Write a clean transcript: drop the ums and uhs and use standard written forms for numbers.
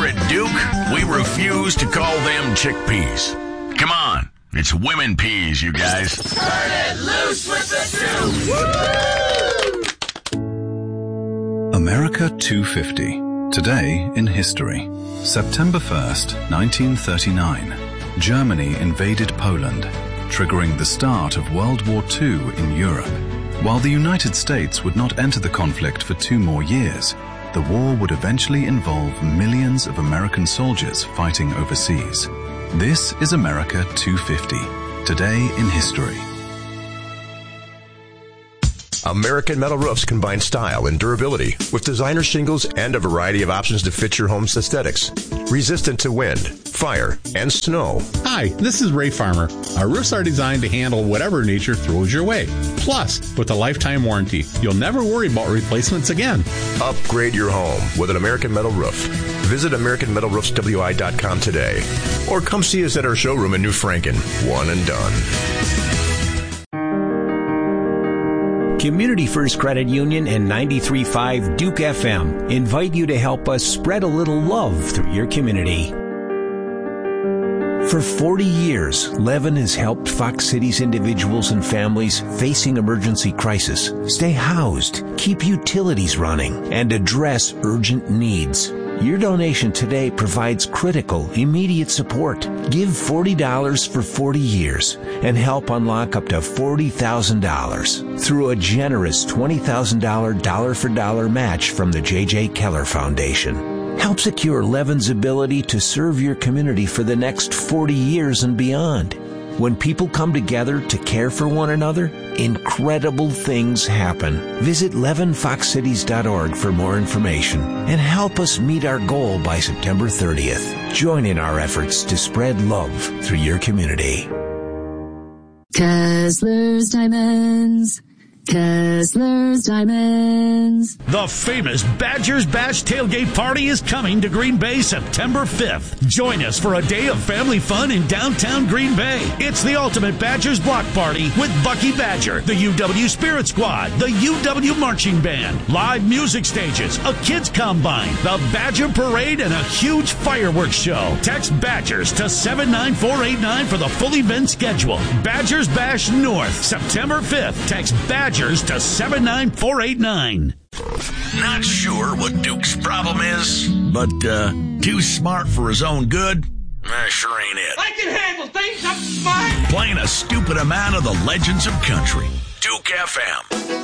Here at Duke, we refuse to call them chickpeas. Come on, it's women peas, you guys. Turn it loose with the Duke! America 250. Today in history. September 1st, 1939. Germany invaded Poland, triggering the start of World War II in Europe. While the United States would not enter the conflict for 2 more years, the war would eventually involve millions of American soldiers fighting overseas. This is America 250. Today in history. American Metal Roofs combine style and durability with designer shingles and a variety of options to fit your home's aesthetics. Resistant to wind, fire, and snow. Hi, this is Ray Farmer. Our roofs are designed to handle whatever nature throws your way. Plus, with a lifetime warranty, you'll never worry about replacements again. Upgrade your home with an American Metal Roof. Visit AmericanMetalRoofsWI.com today. Or come see us at our showroom in New Franken. One and done. Community First Credit Union and 93.5 Duke FM invite you to help us spread a little love through your community. For 40 years, Levin has helped Fox City's individuals and families facing emergency crisis stay housed, keep utilities running, and address urgent needs. Your donation today provides critical, immediate support. Give $40 for 40 years and help unlock up to $40,000 through a generous $20,000 dollar-for-dollar match from the J.J. Keller Foundation. Help secure Levin's ability to serve your community for the next 40 years and beyond. When people come together to care for one another, incredible things happen. Visit levinfoxcities.org for more information and help us meet our goal by September 30th. Join in our efforts to spread love through your community. Kessler's Diamonds. Kessler's Diamonds. The famous Badgers Bash Tailgate Party is coming to Green Bay September 5th. Join us for a day of family fun in downtown Green Bay. It's the ultimate Badgers block party with Bucky Badger, the UW Spirit Squad, the UW Marching Band, live music stages, a kids combine, the Badger Parade, and a huge fireworks show. Text Badgers to 79489 for the full event schedule. Badgers Bash North, September 5th. Text Badgers to 79489. Not sure what Duke's problem is, but too smart for his own good? Sure ain't it. I can handle things, I'm smart. Playing a stupid amount of the legends of country. Duke FM.